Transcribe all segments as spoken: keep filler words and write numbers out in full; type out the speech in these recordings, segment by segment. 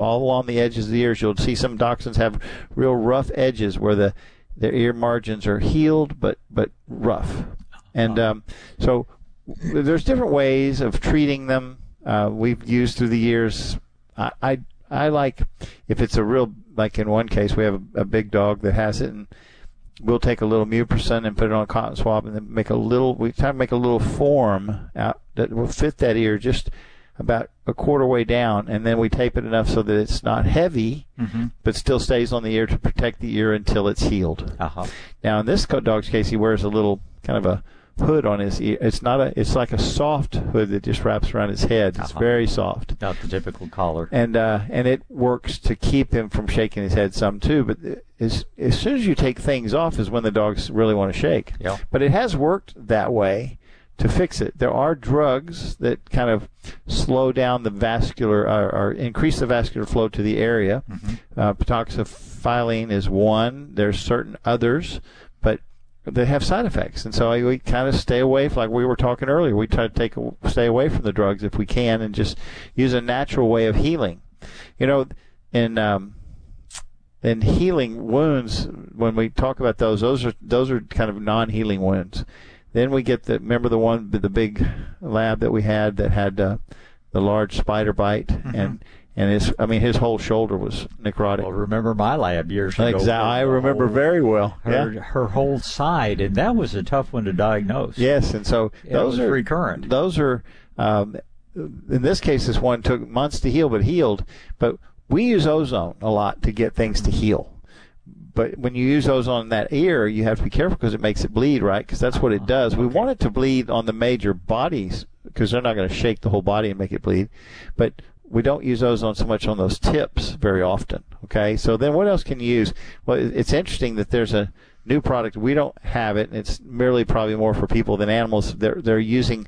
all along the edges of the ears. You'll see some dachshunds have real rough edges where the their ear margins are healed but but rough. And um, so there's different ways of treating them. Uh, we've used through the years. I, I I like if it's a real, like in one case we have a, a big dog that has it, and we'll take a little Mupircin and put it on a cotton swab, and then make a little. We try to make a little form out that will fit that ear just about a quarter way down, and then we tape it enough so that it's not heavy, mm-hmm. but still stays on the ear to protect the ear until it's healed. Uh-huh. Now in this dog's case, he wears a little kind of a hood on his ear. It's not a. It's like a soft hood that just wraps around his head. It's uh-huh. very soft. Not the typical collar. And uh, and it works to keep him from shaking his head some too. But as as soon as you take things off is when the dogs really want to shake. Yeah. But it has worked that way to fix it. There are drugs that kind of slow down the vascular or, or increase the vascular flow to the area. Mm-hmm. Uh, Patoxyphylline is one. There's certain others, but they have side effects, and so I, we kind of stay away. Like we were talking earlier, we try to take stay away from the drugs if we can, and just use a natural way of healing. You know, in um, in healing wounds, when we talk about those, those are those are kind of non-healing wounds. Then we get the remember the one the big lab that we had that had uh, the large spider bite, mm-hmm. and and his I mean his whole shoulder was necrotic. Well, remember my lab years ago? Exactly, I remember whole, very well. Her, yeah. her whole side, and that was a tough one to diagnose. Yes, and so it those was are recurrent. Those are um, in this case, this one took months to heal, but healed. But we use ozone a lot to get things to heal. But when you use ozone in that ear, you have to be careful because it makes it bleed, right? Because that's what it does. We okay. want it to bleed on the major bodies because they're not going to shake the whole body and make it bleed. But we don't use ozone so much on those tips very often, okay? So then what else can you use? Well, it's interesting that there's a new product. We don't have it. It's merely probably more for people than animals. They're, they're using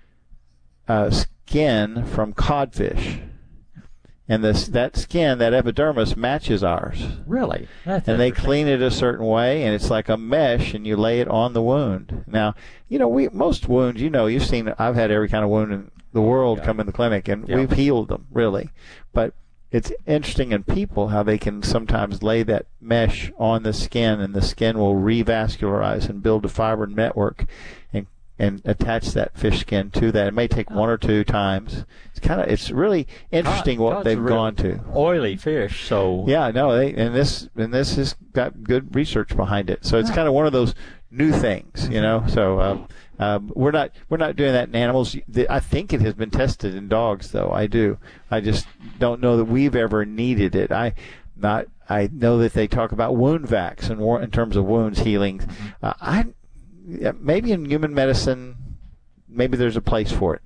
uh, skin from codfish. And this that skin, that epidermis, matches ours. Really? That's and they clean it a certain way, and it's like a mesh, and you lay it on the wound. Now, you know, we most wounds, you know, you've seen, I've had every kind of wound in the world yeah. come in the clinic, and yeah. we've healed them, really. But it's interesting in people how they can sometimes lay that mesh on the skin, and the skin will revascularize and build a fiber network and and attach that fish skin to that. It may take one or two times. It's kind of, it's really interesting God, what God's they've gone to. Oily fish, so yeah, no, they and this and this has got good research behind it. So it's kind of one of those new things, you know. So um, um, we're not we're not doing that in animals. I think it has been tested in dogs, though. I do. I just don't know that we've ever needed it. I not. I know that they talk about wound vacs and in terms of wounds healing. Uh, I. Yeah, maybe in human medicine, maybe there's a place for it.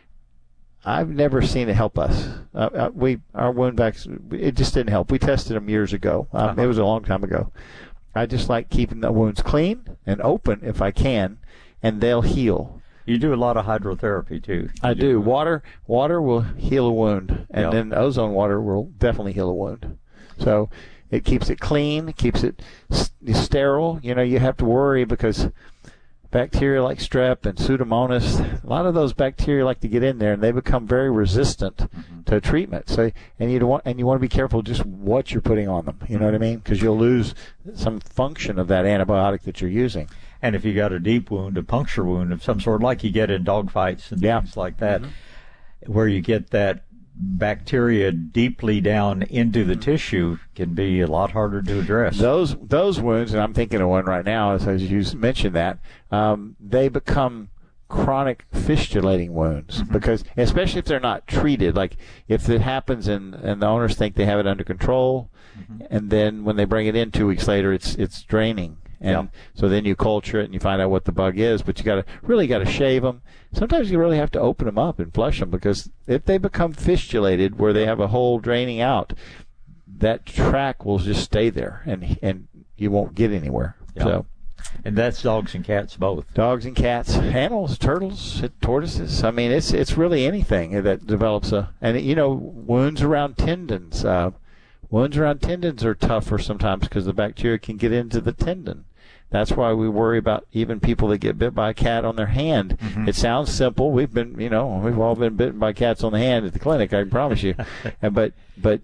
I've never seen it help us. Uh, uh, we our wound vacs, it just didn't help. We tested them years ago. Um, uh-huh. It was a long time ago. I just like keeping the wounds clean and open if I can, and they'll heal. You do a lot of hydrotherapy too. You I do. do. Water water will heal a wound, and yep. then ozone water will definitely heal a wound. So it keeps it clean, keeps it st- sterile. You know, you have to worry because bacteria like strep and Pseudomonas, a lot of those bacteria like to get in there, and they become very resistant mm-hmm. to treatment. So, and you want and you want to be careful just what you're putting on them. You know what I mean? Because you'll lose some function of that antibiotic that you're using. And if you got a deep wound, a puncture wound of some sort, like you get in dog fights and yeah. things like that, mm-hmm. where you get that bacteria deeply down into the tissue, can be a lot harder to address. Those those wounds, and I'm thinking of one right now, as, as you mentioned that, um, they become chronic fistulating wounds mm-hmm. because, especially if they're not treated, like if it happens and, and the owners think they have it under control, mm-hmm. and then when they bring it in two weeks later, it's it's draining. And yep. so then you culture it and you find out what the bug is, but you got to really got to shave them. Sometimes you really have to open them up and flush them because if they become fistulated, where they have a hole draining out, that track will just stay there and and you won't get anywhere. Yep. So, and that's dogs and cats both. Dogs and cats, animals, turtles, tortoises. I mean, it's it's really anything that develops a and you know wounds around tendons. Uh, Wounds around tendons are tougher sometimes because the bacteria can get into the tendon. That's why we worry about even people that get bit by a cat on their hand. Mm-hmm. It sounds simple. We've been, you know, we've all been bitten by cats on the hand at the clinic, I can promise you. and, but but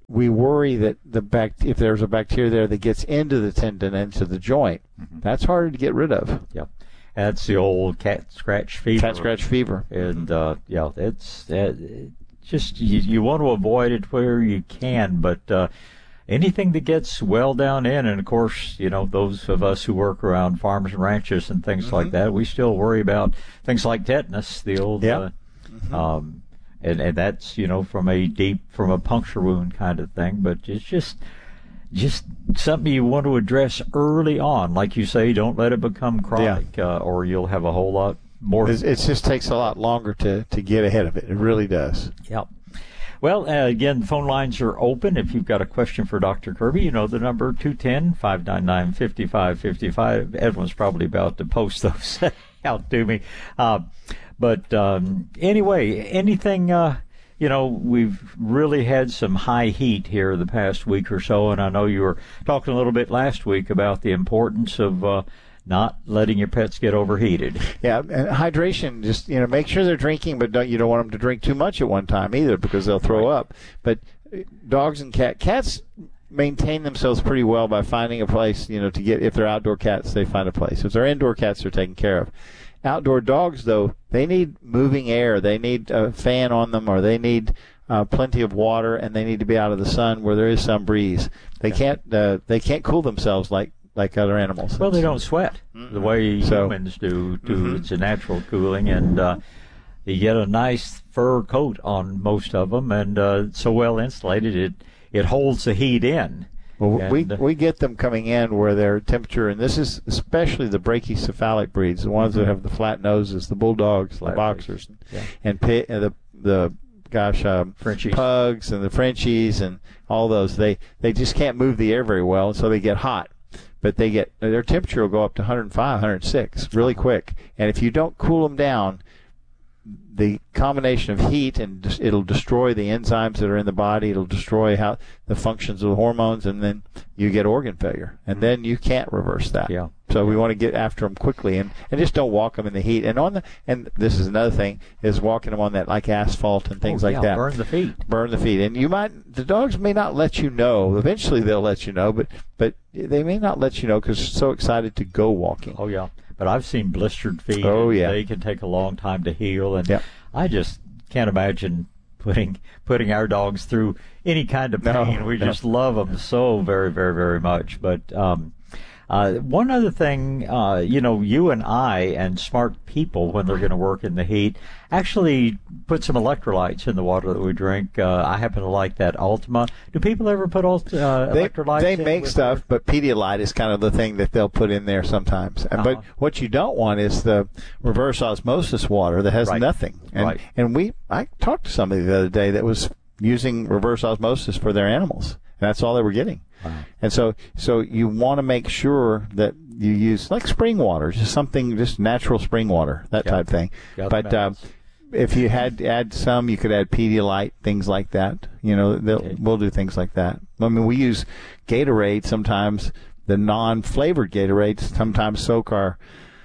we worry that the bac- if there's a bacteria there that gets into the tendon, into the joint, mm-hmm. that's harder to get rid of. Yep. That's the old cat scratch fever. Cat scratch fever. And, uh, yeah, it's uh, just, you, you want to avoid it where you can, but uh, anything that gets well down in, and of course, you know, those of us who work around farms and ranches and things mm-hmm. like that, we still worry about things like tetanus, the old, yep. uh, mm-hmm. um, and, and that's, you know, from a deep, from a puncture wound kind of thing, but it's just, just something you want to address early on. Like you say, don't let it become chronic, yeah. uh, or you'll have a whole lot more. It just takes a lot longer to, to get ahead of it. It really does. Yep. Well, uh, again, phone lines are open. If you've got a question for Doctor Kirby, you know the number, two one zero, five nine nine, five five five five. Everyone's probably about to post those out to me. Uh, but um, anyway, anything... Uh, You know, we've really had some high heat here the past week or so, and I know you were talking a little bit last week about the importance of uh, not letting your pets get overheated. Yeah, and hydration, just, you know, make sure they're drinking, but don't, you don't want them to drink too much at one time either because they'll throw right. up. But dogs and cat, cats maintain themselves pretty well by finding a place, you know, to get, if they're outdoor cats, they find a place. If they're indoor cats, they're taken care of. Outdoor dogs, though, they need moving air. They need a fan on them, or they need uh, plenty of water, and they need to be out of the sun where there is some breeze. They can't uh, they can't cool themselves like, like other animals. Well, they don't sweat mm-hmm. the way so, humans do. do. Mm-hmm. It's a natural cooling, and uh, you get a nice fur coat on most of them, and uh, it's so well insulated it it holds the heat in. Well, and, we uh, we get them coming in where their temperature, and this is especially the brachycephalic breeds, the ones mm-hmm. that have the flat noses, the bulldogs, flat the boxers, yeah. and pit, uh, the the gosh, um, Frenchies. pugs and the Frenchies and all those. They they just can't move the air very well, and so they get hot. But they get their temperature will go up to one oh five, one oh six really quick, and if you don't cool them down, the combination of heat and dis- it'll destroy the enzymes that are in the body. It'll destroy how the functions of the hormones, and then you get organ failure, and then you can't reverse that. Yeah. So we want to get after them quickly, and, and just don't walk them in the heat. And on the and this is another thing is walking them on that like asphalt and things oh, like yeah, that. Burn the feet. Burn the feet, and you might the dogs may not let you know. Eventually they'll let you know, but but they may not let you know because they're so excited to go walking. Oh yeah. But I've seen blistered feet. Oh, yeah. They can take a long time to heal. And yep. I just can't imagine putting putting our dogs through any kind of pain. No, we no. just love them so very, very, very much. But um, uh, one other thing, uh, you know, you and I and smart people, when they're going to work in the heat, actually put some electrolytes in the water that we drink. Uh, I happen to like that Ultima. Do people ever put uh, they, electrolytes They in make with stuff, their... but Pedialyte is kind of the thing that they'll put in there sometimes. Uh-huh. But what you don't want is the reverse osmosis water that has right. nothing. And, right. and we, I talked to somebody the other day that was using reverse osmosis for their animals. And that's all they were getting. Wow. And so, so you want to make sure that you use like spring water, just something, just natural spring water, that yep. type thing. Yep. But uh, if you had to add some, you could add Pedialyte, things like that. You know, okay. we'll do things like that. I mean, we use Gatorade sometimes. The non-flavored Gatorades sometimes soak our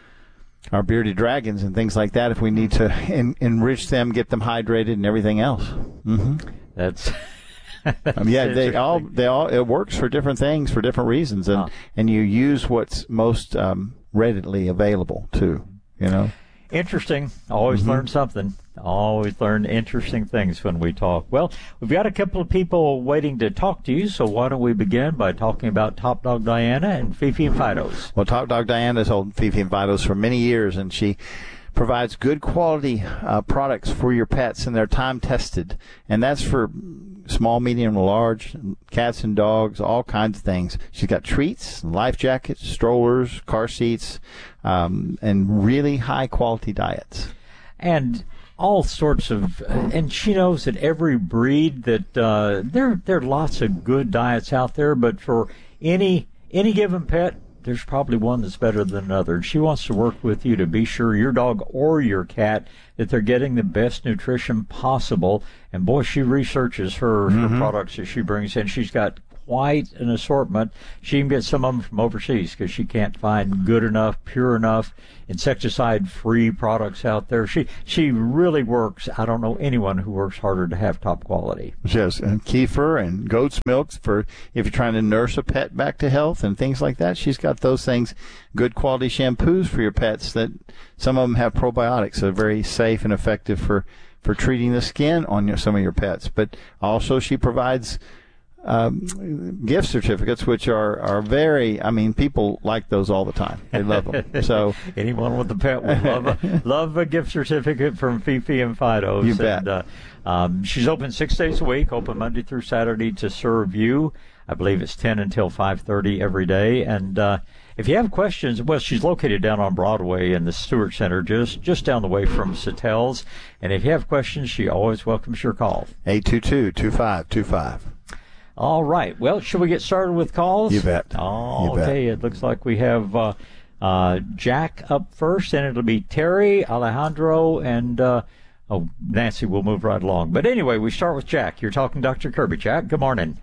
our bearded dragons and things like that if we need to en- enrich them, get them hydrated, and everything else. Mm-hmm. That's. um, yeah, they all they all it works for different things for different reasons, and huh. and you use what's most um, readily available too. You know, interesting. Always mm-hmm. learn something. Always learn interesting things when we talk. Well, we've got a couple of people waiting to talk to you, so why don't we begin by talking about Top Dog Diana and Fifi and Fido's. Well, Top Dog Diana's held Fifi and Fido's for many years, and she provides good quality uh, products for your pets, and they're time tested, and that's for small, medium, large, cats and dogs, all kinds of things. She's got treats, life jackets, strollers, car seats, um, and really high quality diets. And all sorts of, and she knows that every breed that uh, there there are lots of good diets out there, but for any any given pet, there's probably one that's better than another. And she wants to work with you to be sure your dog or your cat that they're getting the best nutrition possible. And boy, she researches her, mm-hmm. her products that she brings in. She's got quite an assortment. She can get some of them from overseas because she can't find good enough, pure enough, insecticide-free products out there. She she really works. I don't know anyone who works harder to have top quality. Yes, and kefir and goat's milk for if you're trying to nurse a pet back to health and things like that. She's got those things, good quality shampoos for your pets that some of them have probiotics, so very safe and effective for, for treating the skin on your, some of your pets. But also she provides um, gift certificates, which are, are very, I mean, people like those all the time. They love them. So anyone with a pet would love a, love a gift certificate from Fifi and Fido's. You bet. And, uh, um, she's open six days a week, open Monday through Saturday to serve you. I believe it's ten until five thirty every day. And uh, if you have questions, well, she's located down on Broadway in the Stewart Center, just just down the way from Sattel's. And if you have questions, she always welcomes your call. eight two two, two five two five. All right. Well, should we get started with calls? You bet. Oh, you okay. Bet. It looks like we have uh, uh, Jack up first, and it'll be Terry, Alejandro, and uh, oh, Nancy will move right along. But anyway, we start with Jack. You're talking Doctor Kirby. Jack, good morning.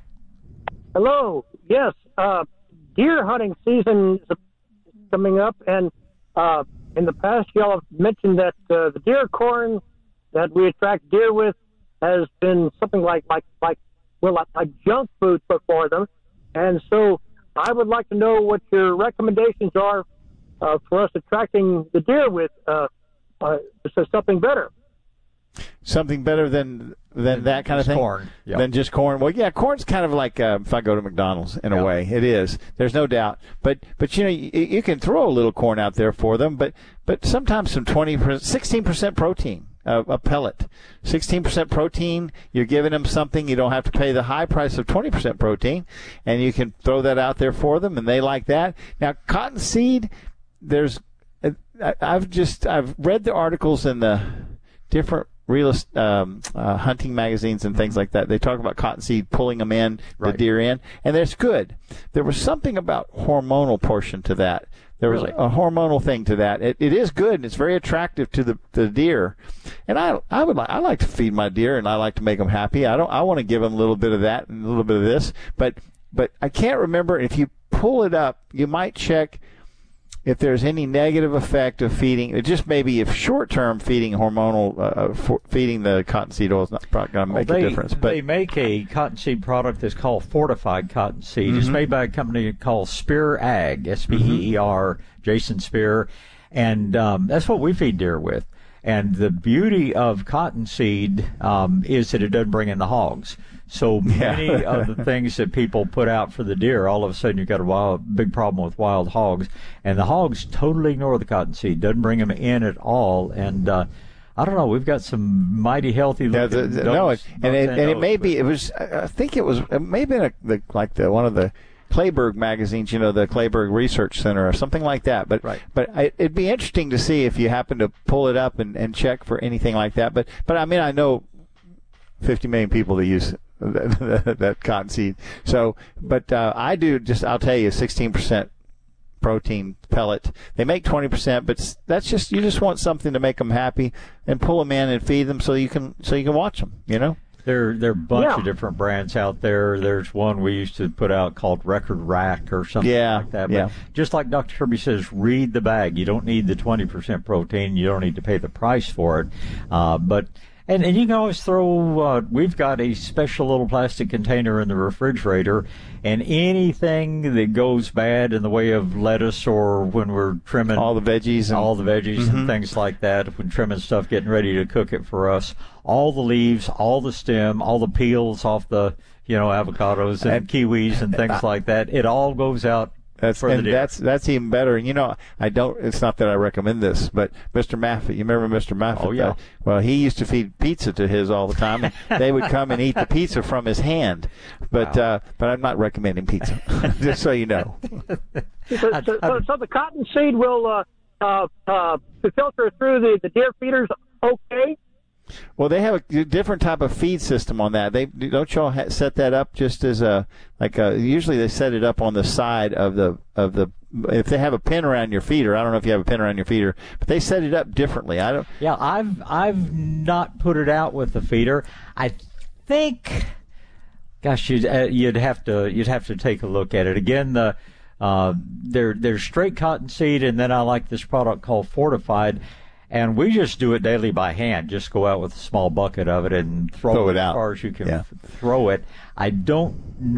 Hello. Yes. Uh, deer hunting season is coming up, and uh, in the past, y'all have mentioned that uh, the deer corn that we attract deer with has been something like like like. well, like, like junk food put for them. And so I would like to know what your recommendations are uh, for us attracting the deer with uh, uh, so something better. Something better than than that kind of thing? Corn. Yep. Than just corn. Well, yeah, corn's kind of like uh, if I go to McDonald's in yep. a way. It is. There's no doubt. But, but you know, you, you can throw a little corn out there for them, but, but sometimes some twenty percent, sixteen percent protein. A, a pellet, sixteen percent protein. You're giving them something. You don't have to pay the high price of twenty percent protein, and you can throw that out there for them, and they like that. Now, cottonseed, there's, I, I've just I've read the articles in the different real um, uh, hunting magazines and things like that. They talk about cottonseed, pulling them in, right. the deer in, and that's good. There was something about hormonal portion to that. There was really? a hormonal thing to that. It, it is good, and it's very attractive to the the deer. And I I would like I like to feed my deer, and I like to make them happy. I don't I want to give them a little bit of that and a little bit of this, but but I can't remember if you pull it up. You might check if there's any negative effect of feeding. It just maybe if short term feeding hormonal uh, for feeding the cottonseed oil is not probably going to make well, they, a difference. But they make a cottonseed product that's called fortified cottonseed. Mm-hmm. It's made by a company called Spear Ag, S P E E R, mm-hmm. Jason Spear, and um, that's what we feed deer with. And the beauty of cottonseed um, is that it doesn't bring in the hogs. So many yeah. of the things that people put out for the deer, all of a sudden you've got a wild, big problem with wild hogs. And the hogs totally ignore the cottonseed, doesn't bring them in at all. And uh, I don't know, we've got some mighty healthy looking yeah, the, the, no, it, and it, and it may be, it was, I think it was, it may have been a, the, like the one of the Clayburgh magazines, you know, the Clayburgh Research Center or something like that. But right. but I, it'd be interesting to see if you happen to pull it up and, and check for anything like that. But but I mean, I know fifty million people that use that, that cottonseed. So, but uh, I do just, I'll tell you, sixteen percent protein pellet. They make twenty percent, but that's just, you just want something to make them happy and pull them in and feed them so you can so you can watch them, you know? There, there are a bunch yeah. of different brands out there. There's one we used to put out called Record Rack or something yeah, like that. But yeah. just like Doctor Kirby says, read the bag. You don't need the twenty percent protein. You don't need to pay the price for it. Uh, but and, and you can always throw, uh, we've got a special little plastic container in the refrigerator, and anything that goes bad in the way of lettuce or when we're trimming all the veggies and all the veggies mm-hmm. and things like that, if we're trimming stuff, getting ready to cook it for us, all the leaves, all the stem, all the peels off the, you know, avocados and, and kiwis and things like that, it all goes out. That's for and the deer. that's that's even better. And you know, I don't. It's not that I recommend this, but Mister Maffett, you remember Mister Maffett? Oh yeah. Uh, well, he used to feed pizza to his all the time, and they would come and eat the pizza from his hand. But wow. uh, but I'm not recommending pizza, just so you know. so, so, so, so the cottonseed will uh, uh, uh, filter through the, the deer feeders, okay? Well, they have a different type of feed system on that. They don't y'all ha- set that up just as a like a, usually they set it up on the side of the of the if they have a pin around your feeder. I don't know if you have a pin around your feeder, but they set it up differently. I don't. Yeah, I've I've not put it out with the feeder. I think Gosh, you'd uh, you'd have to you'd have to take a look at it again. The uh, there there's straight cottonseed, and then I like this product called Fortified, and we just do it daily by hand. Just go out with a small bucket of it and throw, Throw it it as out. far as you can Yeah. throw it. I don't